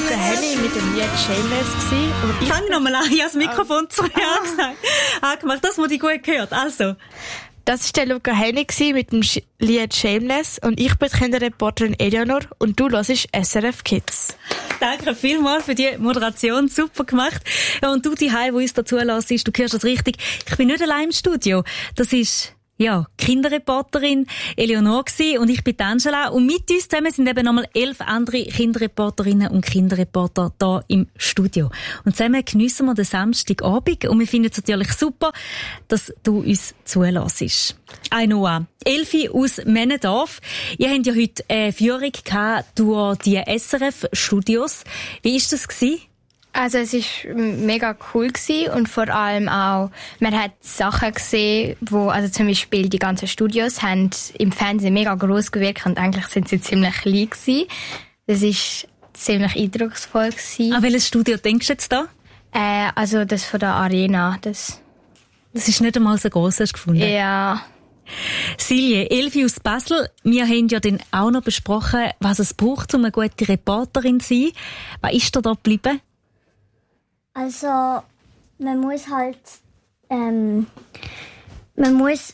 Luca Hänni mit dem Lied «Shameless». Fang nochmal an, ich habe das Mikrofon zu angemacht, dass man die gut hört. Also. Das war der Luca Hänni mit dem Lied «Shameless» und ich bin die Kinderreporterin Eleanor und du hörst SRF Kids. Danke vielmals für die Moderation, super gemacht. Ja, und du, die Heim, wo uns dazu lässt, du hörst das richtig. Ich bin nicht allein im Studio. Das ist Kinderreporterin Eleonore gsi und ich bin Angela. Und mit uns zusammen sind eben nochmal 11 andere Kinderreporterinnen und Kinderreporter da im Studio. Und zusammen geniessen wir den Samstagabend und wir finden es natürlich super, dass du uns zulässt. Noah, Elfi aus Männendorf. Ihr habt ja heute eine Führung gehabt durch die SRF-Studios. Wie war das gewesen? Also es war mega cool gewesen und vor allem auch, man hat Sachen gesehen, wo, also zum Beispiel die ganzen Studios haben im Fernsehen mega gross gewirkt und eigentlich sind sie ziemlich klein gewesen. Das war ziemlich eindrucksvoll gewesen. An welches Studio denkst du jetzt da? Also das von der Arena. Das ist nicht einmal so gross, hast du gefunden? Ja. Silje, Elfi aus Basel, wir haben ja dann auch noch besprochen, was es braucht, um eine gute Reporterin zu sein. Was ist da geblieben? Also, man muss halt, man muss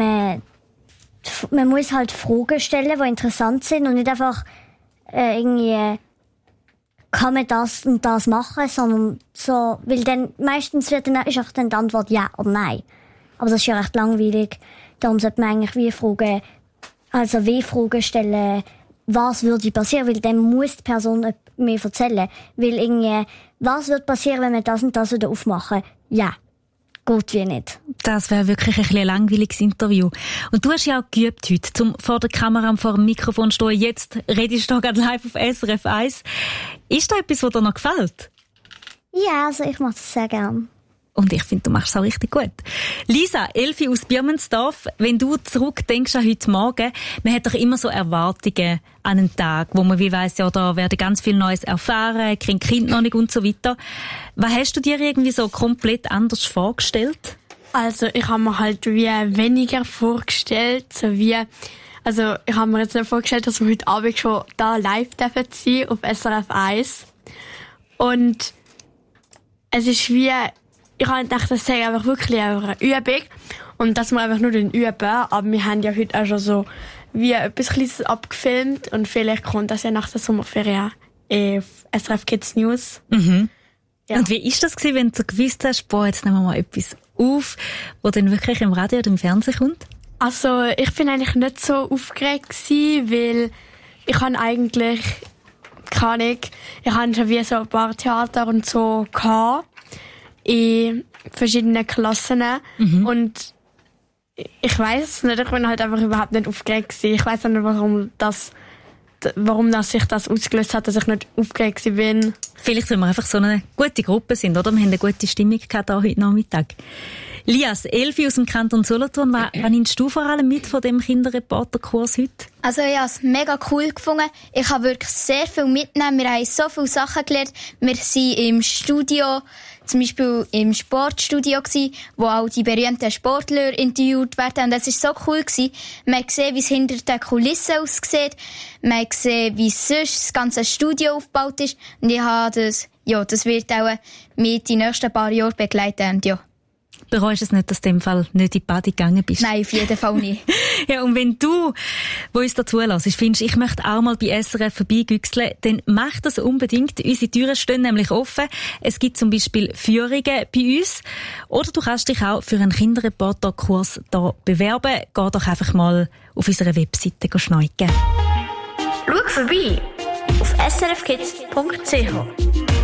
halt Fragen stellen, die interessant sind und nicht einfach irgendwie, kann man das und das machen, sondern so, weil dann meistens ist auch dann die Antwort ja oder nein. Aber das ist ja recht langweilig. Darum sollte man eigentlich Fragen stellen, was würde passieren, weil dann muss die Person mir erzählen. Weil irgendwie, was wird passieren, wenn wir das und das wieder aufmachen? Ja, geht wie nicht. Das wäre wirklich ein langweiliges Interview. Und du hast ja auch geübt heute, zum vor der Kamera und vor dem Mikrofon stehen. Jetzt redest du gerade live auf SRF 1. Ist da etwas, was dir noch gefällt? Ja, also ich mache das sehr gern. Und ich finde, du machst es auch richtig gut. Lisa, Elfi aus Birmensdorf, wenn du zurückdenkst an heute Morgen, man hat doch immer so Erwartungen an einen Tag, wo man wie weiss, ja, da werden ganz viel Neues erfahren, kriegen Kind noch nicht und so weiter. Was hast du dir irgendwie so komplett anders vorgestellt? Also ich habe mir halt wie weniger vorgestellt, also ich habe mir jetzt nicht vorgestellt, dass wir heute Abend schon da live sein dürfen auf SRF 1. Und es ist wie, ich habe gedacht, das sei einfach wirklich eine Übung und dass wir einfach nur den üben, aber wir haben ja heute auch schon so wie etwas Kleines abgefilmt und vielleicht kommt das ja nach der Sommerferien auf SRF Kids News. Mhm. Ja. Und wie ist das gewesen, wenn du gewusst hast, jetzt nehmen wir mal etwas auf, wo dann wirklich im Radio oder im Fernsehen kommt? Also ich bin eigentlich nicht so aufgeregt gewesen, weil ich habe eigentlich keine Ahnung, ich habe schon wie so ein paar Theater und so gehabt in verschiedenen Klassen. Mhm. Und ich weiss es nicht, ich bin halt einfach überhaupt nicht aufgeregt gewesen. Ich weiss nicht, warum sich das ausgelöst hat, dass ich nicht aufgeregt bin. Vielleicht, weil wir einfach so eine gute Gruppe sind, oder? Wir haben eine gute Stimmung gehabt heute Nachmittag. Lias, Elfi aus dem Kanton Solothurn, was nimmst du vor allem mit von dem Kinderreporterkurs heute? Also ich habe es mega cool gefunden. Ich habe wirklich sehr viel mitgenommen. Wir haben so viele Sachen gelernt. Wir sind im Studio, zum Beispiel im Sportstudio gsi, wo auch die berühmten Sportler interviewt werden. Und das war so cool gewesen. Man hat gesehen, wie es hinter den Kulissen aussieht. Man hat gesehen, wie sonst das ganze Studio aufgebaut ist. Und ich habe das wird auch mit die nächsten paar Jahre begleiten. Und ja. Bereust du es nicht, dass du in dem Fall nicht in die Party gegangen bist? Nein, auf jeden Fall nicht. Ja, und wenn du, wo uns dazu lässt, findest, ich möchte auch mal bei SRF vorbeigüchseln, dann mach das unbedingt. Unsere Türen stehen nämlich offen. Es gibt zum Beispiel Führungen bei uns. Oder du kannst dich auch für einen Kinderreporterkurs da bewerben. Geh doch einfach mal auf unserer Webseite schneiden. Schau vorbei auf srfkids.ch.